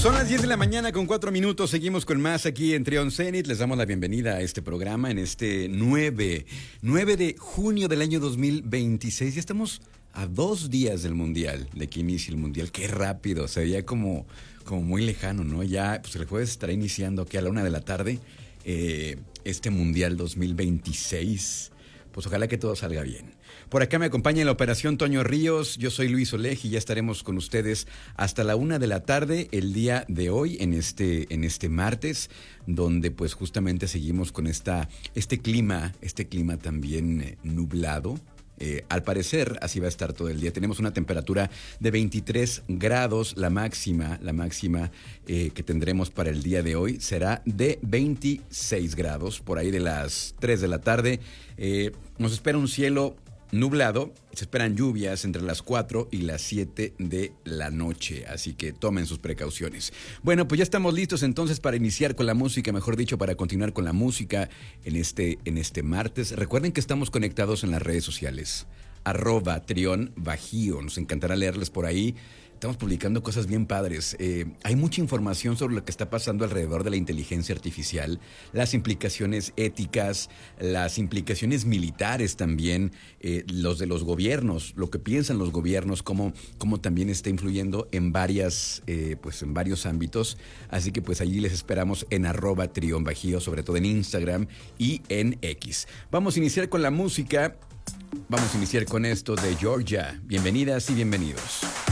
Son las 10 de la mañana con 4 minutos. Seguimos con más aquí en Trión Zenit. Les damos la bienvenida a este programa en este 9 de junio del año 2026. Ya estamos a 2 días del Mundial, de que inicie el Mundial. Qué rápido, se veía como muy lejano, ¿no? Ya pues el jueves estará iniciando aquí a la 1 de la tarde este Mundial 2026. Pues ojalá que todo salga bien. Por acá me acompaña en la operación Toño Ríos, yo soy Luis Oleg y ya estaremos con ustedes hasta la 1 de la tarde el día de hoy, en este martes, donde pues justamente seguimos con este clima también nublado. Al parecer así va a estar todo el día. Tenemos una temperatura de 23 grados, la máxima que tendremos para el día de hoy será de 26 grados, por ahí de las 3 de la tarde. Nos espera un cielo nublado, se esperan lluvias entre las 4 y las 7 de la noche, así que tomen sus precauciones. Bueno, pues ya estamos listos entonces para iniciar con la música, mejor dicho, para continuar con la música en este martes. Recuerden que estamos conectados en las redes sociales, @Trión_Bajío, nos encantará leerles por ahí. Estamos publicando cosas bien padres. Hay mucha información sobre lo que está pasando alrededor de la inteligencia artificial, las implicaciones éticas, las implicaciones militares también, los de los gobiernos, lo que piensan los gobiernos, cómo también está influyendo en en varios ámbitos. Así que pues allí les esperamos en @Trión_Bajío, sobre todo en Instagram y en X. Vamos a iniciar con la música. Vamos a iniciar con esto de Georgia. Bienvenidas y bienvenidos.